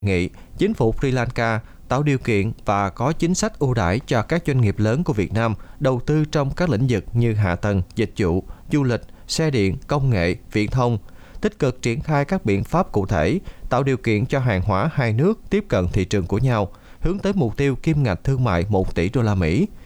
nghị chính phủ Sri Lanka tạo điều kiện và có chính sách ưu đãi cho các doanh nghiệp lớn của Việt Nam đầu tư trong các lĩnh vực như hạ tầng, dịch vụ, du lịch, xe điện, công nghệ, viễn thông, tích cực triển khai các biện pháp cụ thể, tạo điều kiện cho hàng hóa hai nước tiếp cận thị trường của nhau, hướng tới mục tiêu kim ngạch thương mại 1 tỷ đô la Mỹ.